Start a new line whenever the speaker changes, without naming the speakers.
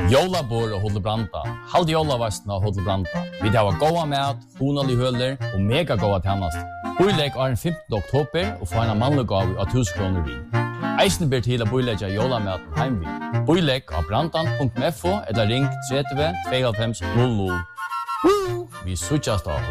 Jólabor og Hotel Branda. Halde jólavastna og Hotel Branda. Vi har goda mat, hunalig høler og mega goda tjänast. Boilegg er den 15. oktober og få en mannlig gav av 1000 kroner vi. Eisen ber til å boilegge jólamaten heim vi. Boilegg av brandan.fo eller ring 30 52 00. Vi suttjast av